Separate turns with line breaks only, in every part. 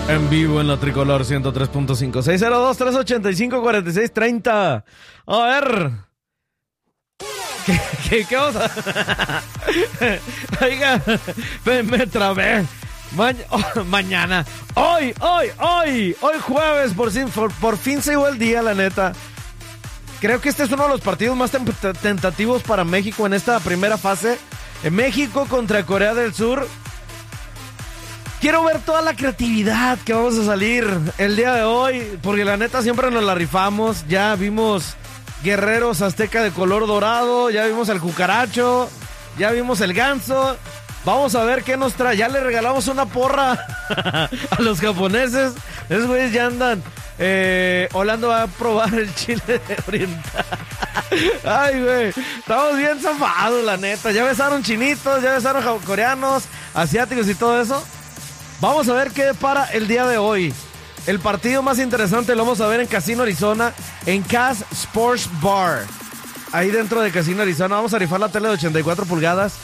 En vivo en la Tricolor 103.5. 602-385-4630. A ver. ¿Qué vamos a...? Oiga, me trabé. Mañana. Hoy jueves, por fin se llegó el día, la neta. Creo que este es uno de los partidos más tentativos para México en esta primera fase. En México contra Corea del Sur. Quiero ver toda la creatividad que vamos a salir el día de hoy, porque la neta siempre nos la rifamos. Ya vimos guerreros azteca de color dorado, ya vimos el cucaracho, ya vimos el ganso. Vamos a ver qué nos trae. Ya le regalamos una porra a los japoneses. Esos güeyes ya andan. Holanda va a probar el chile oriental. Ay, güey. Estamos bien zafados, la neta. Ya besaron chinitos, ya besaron coreanos, asiáticos y todo eso. Vamos a ver qué depara el día de hoy. El partido más interesante lo vamos a ver en Casino Arizona, en Cas Sports Bar. Ahí dentro de Casino Arizona vamos a rifar la tele de 84 pulgadas.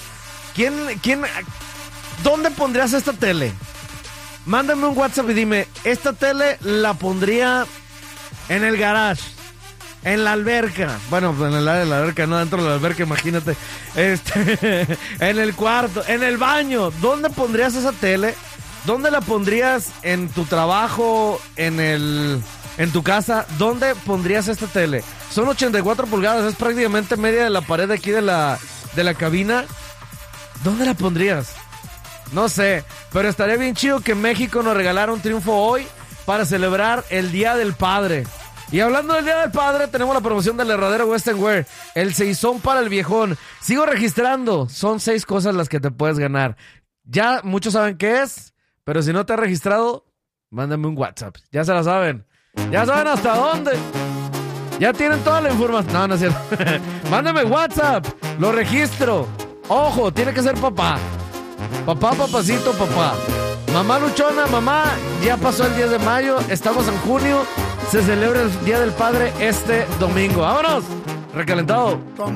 ¿Dónde pondrías esta tele? Mándame un WhatsApp y dime, esta tele la pondría en el garage, en la alberca. Bueno, en el área de la alberca, no dentro de la alberca, imagínate. En el cuarto, en el baño. ¿Dónde pondrías esa tele? ¿Dónde la pondrías en tu trabajo, en tu casa? ¿Dónde pondrías esta tele? Son 84 pulgadas, es prácticamente media de la pared de aquí de la cabina. ¿Dónde la pondrías? No sé, pero estaría bien chido que México nos regalara un triunfo hoy para celebrar el Día del Padre. Y hablando del Día del Padre, tenemos la promoción del Herradero Western Wear, el seisón para el viejón. Sigo registrando, son 6 cosas las que te puedes ganar. Ya muchos saben qué es, pero si no te has registrado, mándame un WhatsApp. Ya se la saben. Ya saben hasta dónde. Ya tienen toda la información. No, no es cierto. Mándame WhatsApp, lo registro. Ojo, tiene que ser papá. Papá, papacito, papá. Mamá luchona, mamá, ya pasó el 10 de mayo, estamos en junio, se celebra el Día del Padre este domingo. ¡Vámonos! Recalentado.